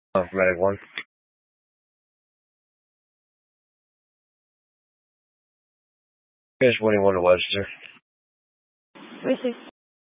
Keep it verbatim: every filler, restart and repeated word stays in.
Oh, medic one. Here's twenty-one to Webster. Three six.